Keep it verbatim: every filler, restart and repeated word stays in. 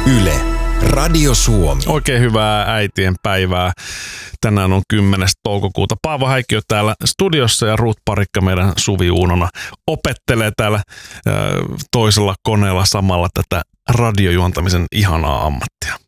Yle, Radio Suomi. Oikein hyvää äitien päivää. Tänään on kymmenes toukokuuta. Paavo Häikkiö täällä studiossa ja Ruut Parikka meidän Suvi Uunona opettelee täällä äh, toisella koneella samalla tätä radiojuontamisen ihanaa ammattia.